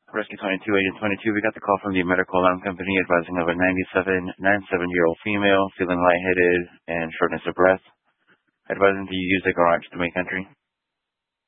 Rescue 22, Agent 22, we got the call from the medical alarm company advising of a 97-year-old female feeling lightheaded and shortness of breath. Advising to use the garage to make entry.